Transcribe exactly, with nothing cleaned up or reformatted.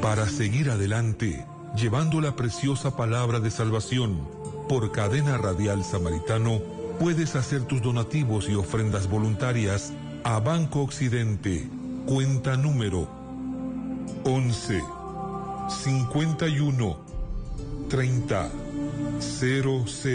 Para seguir adelante, llevando la preciosa palabra de salvación, por Cadena Radial Samaritano, puedes hacer tus donativos y ofrendas voluntarias a Banco Occidente, cuenta número once, cincuenta y uno, treinta, cero cero.